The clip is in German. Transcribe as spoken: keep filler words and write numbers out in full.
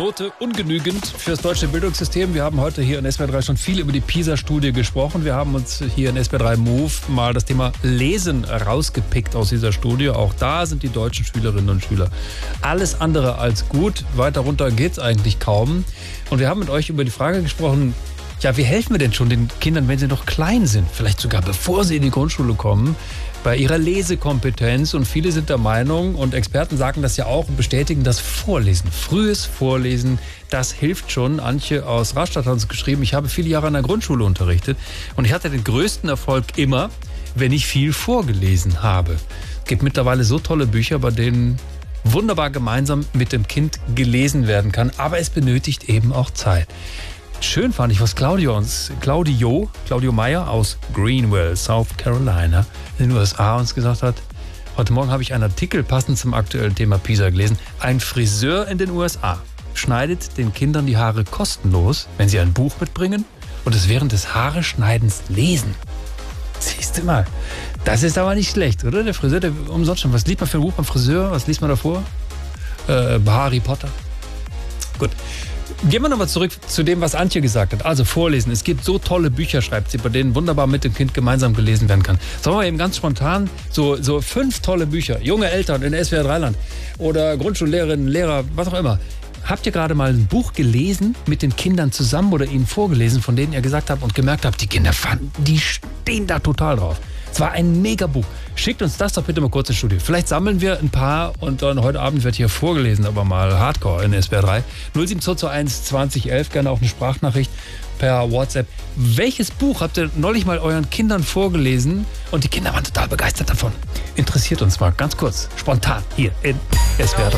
Note ungenügend fürs deutsche Bildungssystem. Wir haben heute hier in S W R drei schon viel über die PISA-Studie gesprochen. Wir haben uns hier in S W R drei Move mal das Thema Lesen rausgepickt aus dieser Studie. Auch da sind die deutschen Schülerinnen und Schüler alles andere als gut. Weiter runter geht's eigentlich kaum. Und wir haben mit euch über die Frage gesprochen, ja, wie helfen wir denn schon den Kindern, wenn sie noch klein sind? Vielleicht sogar bevor sie in die Grundschule kommen, bei ihrer Lesekompetenz. Und viele sind der Meinung, und Experten sagen das ja auch und bestätigen, das Vorlesen, frühes Vorlesen, das hilft schon. Antje aus Rastatt hat uns geschrieben, ich habe viele Jahre an der Grundschule unterrichtet und ich hatte den größten Erfolg immer, wenn ich viel vorgelesen habe. Es gibt mittlerweile so tolle Bücher, bei denen wunderbar gemeinsam mit dem Kind gelesen werden kann, aber es benötigt eben auch Zeit. Schön fand ich, was Claudio uns, Claudio, Claudio Meyer aus Greenville, South Carolina, in den U S A uns gesagt hat. Heute Morgen habe ich einen Artikel passend zum aktuellen Thema PISA gelesen. Ein Friseur in den U S A schneidet den Kindern die Haare kostenlos, wenn sie ein Buch mitbringen und es während des Haareschneidens lesen. Siehst du mal, das ist aber nicht schlecht, oder? Der Friseur, der umsonst schon. Was liest man für ein Buch beim Friseur? Was liest man davor? Äh, Harry Potter. Gut. Gehen wir nochmal zurück zu dem, was Antje gesagt hat. Also vorlesen. Es gibt so tolle Bücher, schreibt sie, bei denen wunderbar mit dem Kind gemeinsam gelesen werden kann. Sollen wir eben ganz spontan so, so fünf tolle Bücher, junge Eltern in S W R drei Land oder Grundschullehrerinnen, Lehrer, was auch immer. Habt ihr gerade mal ein Buch gelesen mit den Kindern zusammen oder ihnen vorgelesen, von denen ihr gesagt habt und gemerkt habt, die Kinder fanden, die stehen da total drauf. Es war ein Megabuch. Schickt uns das doch bitte mal kurz ins Studio. Vielleicht sammeln wir ein paar und dann heute Abend wird hier vorgelesen, aber mal Hardcore in S W R drei. null sieben zwei zwei eins zwanzig elf, gerne auch eine Sprachnachricht per WhatsApp. Welches Buch habt ihr neulich mal euren Kindern vorgelesen und die Kinder waren total begeistert davon? Interessiert uns mal ganz kurz, spontan hier in S W R drei.